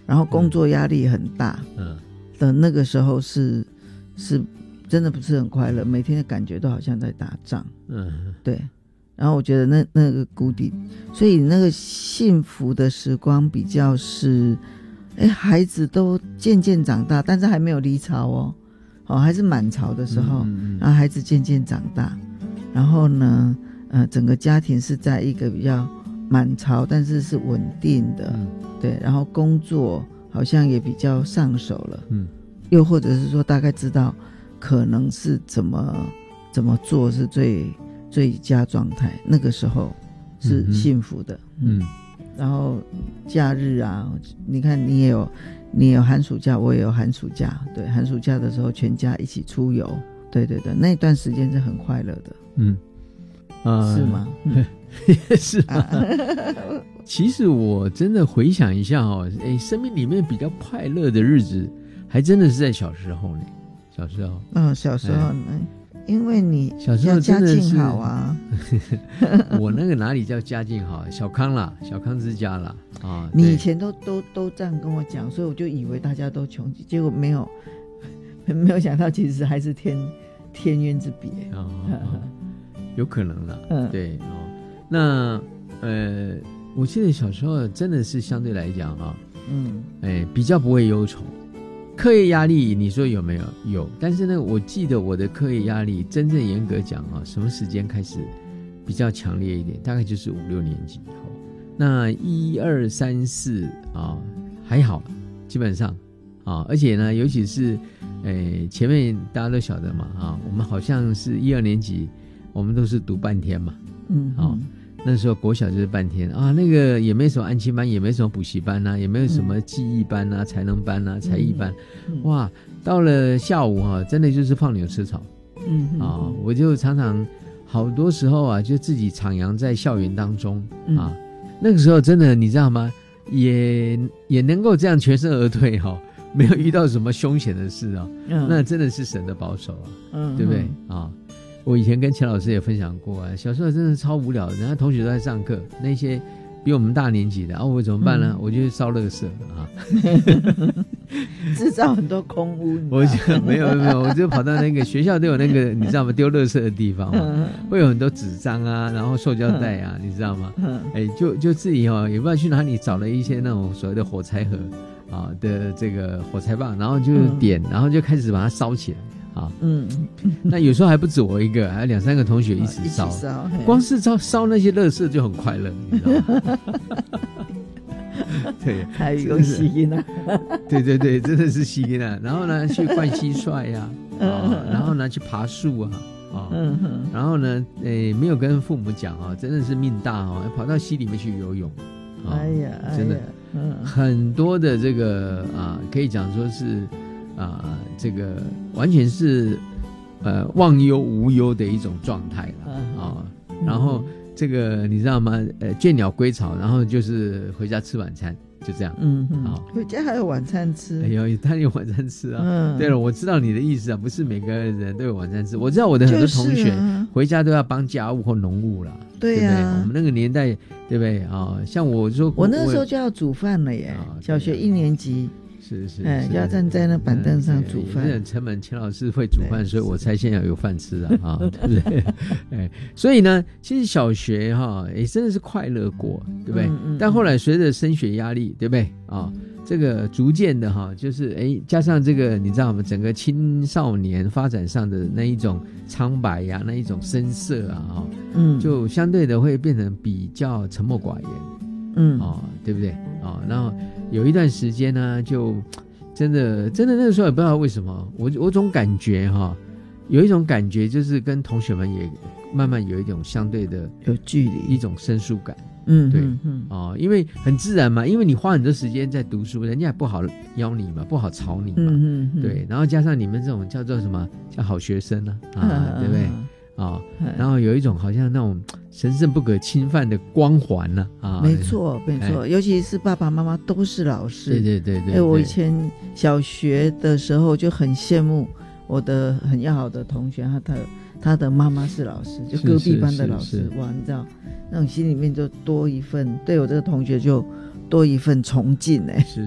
然后工作压力很大的那个时候是真的不是很快乐，每天的感觉都好像在打仗。对。然后我觉得那个谷底，所以那个幸福的时光比较是，孩子都渐渐长大，但是还没有离巢还是满巢的时候，然后孩子渐渐长大，然后呢，整个家庭是在一个比较满巢，但是是稳定的，对，然后工作好像也比较上手了，又或者是说大概知道可能是怎么做是最佳状态，那个时候是幸福的。然后假日啊，你看你也有寒暑假，我也有寒暑假，对，寒暑假的时候全家一起出游，对，那段时间是很快乐的。是吗？ 是吗？其实我真的回想一下生命里面比较快乐的日子还真的是在小时候呢。小时候呢，因为你小时候家境好啊。 我那个哪里叫家境好，小康啦，小康之家啦。 你以前都这样跟我讲，所以我就以为大家都穷，结果没有想到其实还是天渊之别。 有可能啦。对。那我记得小时候真的是相对来讲比较不会忧愁。课业压力你说有没有？有，但是呢，我记得我的课业压力真正严格讲什么时间开始比较强烈一点，大概就是5、6年级以后。那1、2、3、4还好，基本上而且呢，尤其是前面大家都晓得嘛我们好像是1、2年级，我们都是读半天嘛。那时候国小就是半天那个也没什么安亲班，也没什么补习班也没有什么记忆班才能班才艺班。哇，到了下午真的就是放牛吃草。我就常常好多时候就自己徜徉在校园当中那个时候真的你知道吗，也能够这样全身而退没有遇到什么凶险的事那真的是神的保守对不对我以前跟钱老师也分享过小时候真的超无聊的，人家同学都在上课，那些比我们大年纪的我怎么办呢？我就去烧垃圾制造很多空污。 我就没有，我就跑到那个学校都有那个你知道吗？丢垃圾的地方会有很多纸张然后塑胶袋你知道吗？就自己也不知道去哪里找了一些那种所谓的火柴盒的这个火柴棒，然后就点，然后就开始把它烧起来。那有时候还不止我一个，还有2、3个同学一起烧，光是烧那些垃圾就很快乐，你知道吗？对， 还有一个吸音对，真的是吸音然后呢，去灌蟋蟀然后呢去爬树然后呢，没有跟父母讲真的是命大跑到溪里面去游泳。真的，很多的这个可以讲说是。这个完全是忘忧无忧的一种状态了然后这个你知道吗？倦鸟归巢，然后就是回家吃晚餐，就这样。 回家还有晚餐吃？ 他有晚餐吃对了，我知道你的意思不是每个人都有晚餐吃。我知道我的很多同学回家都要帮家务或农务啦。对呀，我们那个年代，对不对像我说， 我那个时候就要煮饭了耶，小学1年级。 是就要站在那板凳上煮饭。 很成本，钱老师会煮饭，所以我才现在有饭吃对不对？所以呢，其实小学也真的是快乐过，对不对？但后来随着升学压力，对不对这个逐渐的就是加上这个你知道吗？整个青少年发展上的那一种苍白那一种深色就相对的会变成比较沉默寡言，对不对？然后有一段时间呢，就真的那个时候也不知道为什么，我总感觉有一种感觉，就是跟同学们也慢慢有一种相对的有距离， 一种生疏感。对因为很自然嘛，因为你花很多时间在读书，人家也不好邀你嘛，不好吵你嘛，对，然后加上你们这种叫做什么叫好学生对不对？然后有一种好像那种神圣不可侵犯的光环没错，尤其是爸爸妈妈都是老师。 对， 我以前小学的时候就很羡慕我的很要好的同学，他的妈妈是老师，就隔壁班的老师。哇，你知道那种心里面就多一份，对我这个同学就多一份崇敬。 是